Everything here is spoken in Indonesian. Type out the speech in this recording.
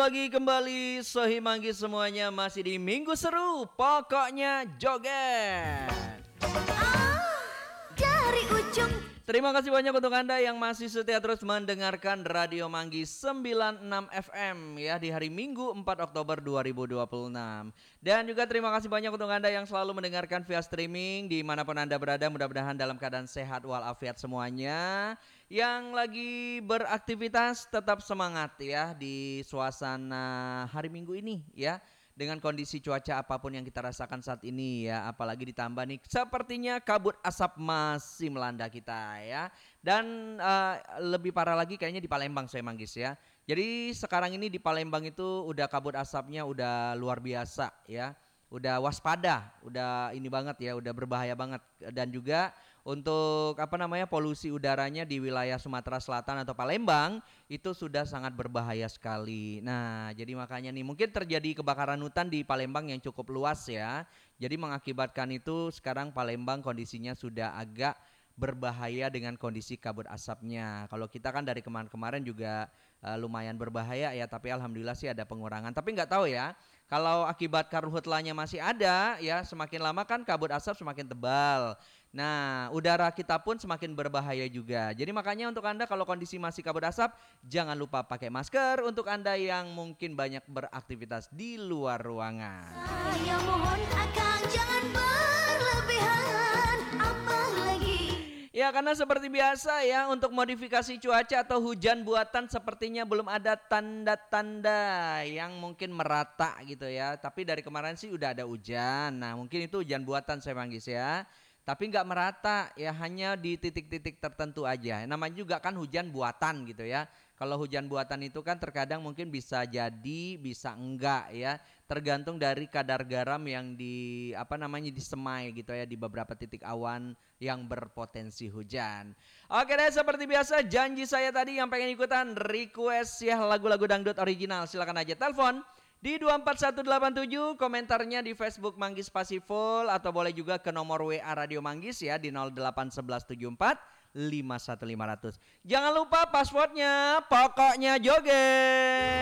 Lagi kembali Sohi Manggis semuanya masih di Minggu Seru, pokoknya joget. Dari ujung. Terima kasih banyak untuk Anda yang masih setia terus mendengarkan Radio Manggis 96 FM ya di hari Minggu 4 Oktober 2026. Dan juga terima kasih banyak untuk Anda yang selalu mendengarkan via streaming dimanapun Anda berada, mudah-mudahan dalam keadaan sehat walafiat semuanya. Yang lagi beraktivitas tetap semangat ya di suasana hari Minggu ini ya. Dengan kondisi cuaca apapun yang kita rasakan saat ini ya, apalagi ditambah nih sepertinya kabut asap masih melanda kita ya. Dan lebih parah lagi kayaknya di Palembang saya Manggis ya. Jadi sekarang ini di Palembang itu udah kabut asapnya udah luar biasa ya. Udah waspada, udah ini banget ya, udah berbahaya banget. Dan juga untuk polusi udaranya di wilayah Sumatera Selatan atau Palembang itu sudah sangat berbahaya sekali. Nah, jadi makanya nih mungkin terjadi kebakaran hutan di Palembang yang cukup luas ya. Jadi mengakibatkan itu sekarang Palembang kondisinya sudah agak berbahaya dengan kondisi kabut asapnya. Kalau kita kan dari kemarin-kemarin juga lumayan berbahaya ya, tapi alhamdulillah sih ada pengurangan. Tapi nggak tahu ya, kalau akibat karhutlanya masih ada ya, semakin lama kan kabut asap semakin tebal. Nah, udara kita pun semakin berbahaya juga. Jadi makanya untuk Anda kalau kondisi masih kabut asap, jangan lupa pakai masker untuk Anda yang mungkin banyak beraktivitas di luar ruangan. Saya mohon akang jangan berlebihan. Apalagi Ya karena seperti biasa ya untuk modifikasi cuaca atau hujan buatan sepertinya belum ada tanda-tanda yang mungkin merata gitu ya. Tapi dari kemarin sih udah ada hujan. Nah mungkin itu hujan buatan saya Manggis ya. Tapi nggak merata ya, hanya di titik-titik tertentu aja. Namanya juga kan hujan buatan gitu ya. Kalau hujan buatan itu kan terkadang mungkin bisa jadi bisa enggak ya. Tergantung dari kadar garam yang disemai gitu ya di beberapa titik awan yang berpotensi hujan. Oke deh, seperti biasa janji saya tadi yang pengen ikutan request ya lagu-lagu dangdut original silakan aja telepon di 24187, komentarnya di Facebook Manggis Pasiful atau boleh juga ke nomor WA Radio Manggis ya di 081174 51500. Jangan lupa passwordnya pokoknya joget.